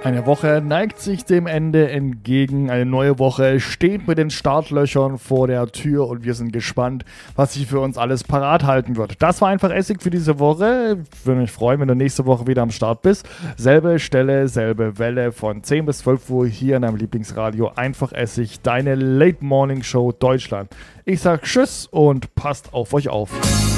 Eine Woche neigt sich dem Ende entgegen. Eine neue Woche steht mit den Startlöchern vor der Tür und wir sind gespannt, was sich für uns alles parat halten wird. Das war einfach Essig für diese Woche. Ich würde mich freuen, wenn du nächste Woche wieder am Start bist. Selbe Stelle, selbe Welle von 10 bis 12 Uhr hier in deinem Lieblingsradio. Einfach Essig, deine Late Morning Show Deutschland. Ich sag Tschüss und passt auf euch auf.